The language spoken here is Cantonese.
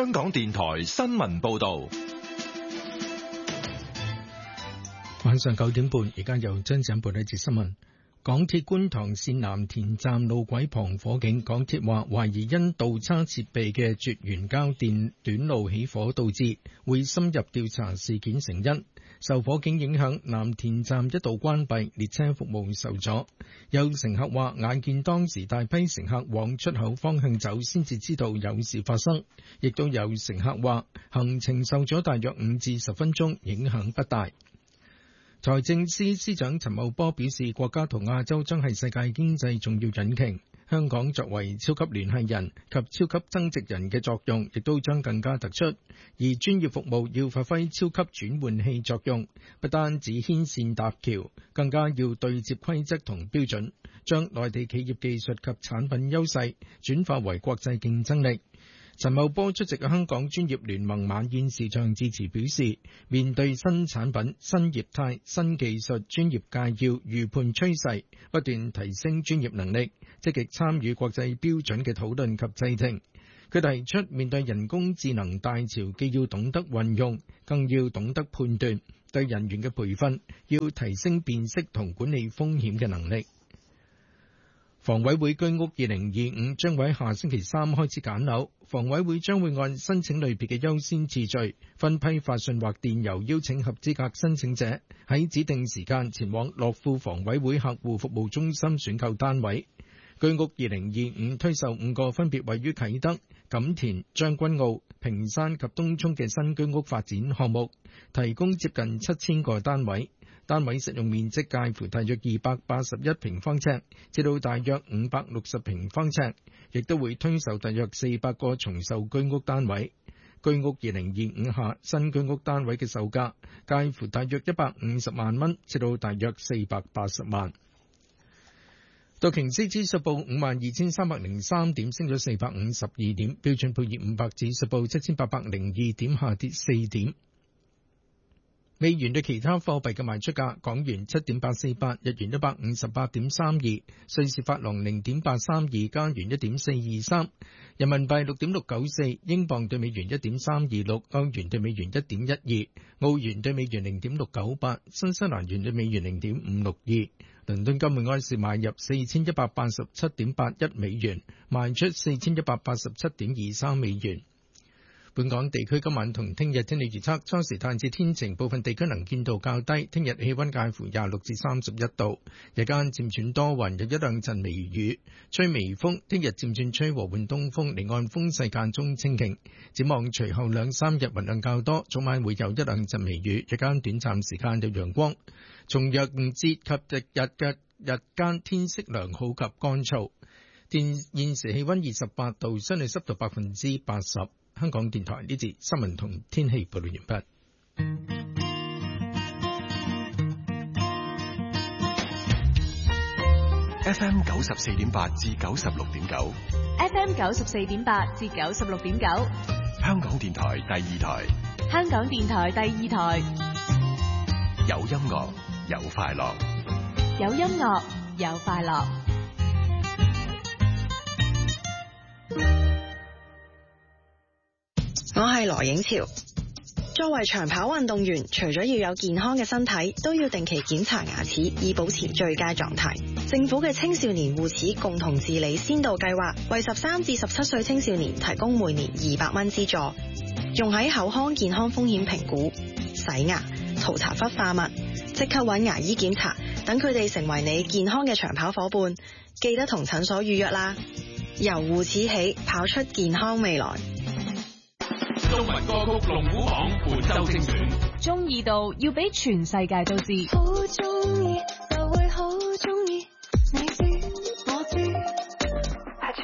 香港電台新聞報道。 晚上9點半，而家由張展報呢節新聞。港鐵觀塘線藍田站路軌旁火警，港鐵話懷疑因倒叉設備嘅絕緣膠電短路起火導致，會深入調查事件成因。受火警影響，藍田站一度關閉，列車服務受阻。有乘客話眼見當時大批乘客往出口方向走，先至知道有事發生。亦都有乘客話行程受咗大約5至10分鐘，影響不大。財政司司長陳茂波表示，國家同亞洲將係世界經濟重要引擎，香港作為超級聯繫人及超級增值人嘅作用，亦都將更加突出。而專業服務要發揮超級轉換器作用，不單止牽線搭橋，更加要對接規則同標準，將內地企業技術及產品優勢轉化為國際競爭力。陳茂波出席香港專業聯盟晚宴視像致辭表示，面對新產品、新業態、新技術，專業界要預判趨勢，不斷提升專業能力，積極參與國際標準嘅討論及制定。佢提出，面對人工智能大潮，既要懂得運用，更要懂得判斷，對人員嘅培訓要提升辨識同管理風險嘅能力。房委會居屋2025將會喺下星期3開始揀樓，房委會將會按申請類別嘅優先次序，分批發信或電郵邀請合資格申請者喺指定時間前往樂富房委會客戶服務中心選購單位。居屋2025推售5個分別位於啟德、錦田、將軍澳、屏山及東涌嘅新居屋發展項目，提供接近7000個單位。單位實用面積介乎大約281平方尺至到大約560平方尺，亦都會推售大約400個重售居屋單位。居屋2025下新居屋單位嘅售價介乎大約150萬蚊至到大約480萬。道瓊斯指數報52,303點，升咗452點；標準普爾500指數報7,802點，下跌4點。美元對其他貨幣嘅賣出價：港元7.848，日元158.32，瑞士法郎0.832，加元1.423，人民幣6.694，英鎊對美元1.326，歐元對美元1.12，澳元對美元0.698，新西蘭元對美元0.562。倫敦金每安士買入4187.81美元，賣出4187.23美元。本港地區今晚同聽日天氣預測，初時大致天晴，部分地區能見度較低。聽日氣溫介乎26至31度，日間漸轉多雲，有一兩陣微雨，吹微風。聽日漸轉吹和緩東風，離岸風勢間中清勁。展望隨後2-3日雲量較多，早晚會有一兩陣微雨，日間短暫時間有陽光。重陽節及日間天色良好及乾燥。現時氣溫28度，相對濕度80%。香港電台呢節新聞同天氣報道完畢。 FM 94.8至96.9 ，FM 94.8至96.9， 香港電台第2台， 香港電台第2台， 有音樂有快樂， 有音樂有快樂。 我係羅影潮。作為長跑運動員，除咗要有健康嘅身體，都要定期檢查牙齒，以保持最佳狀態。政府嘅青少年護齒共同治理先導計劃，為13至17歲青少年提供每年200蚊資助，用喺口腔健康風險評估、洗牙、塗搽氟化物、即刻揾牙醫檢查，等佢哋成為你健康嘅長跑夥伴。記得同診所預約啦。由護齒起，跑出健康未來。 中文歌曲龍虎榜本周精選， 中意到要俾全世界都知。 好中意就會好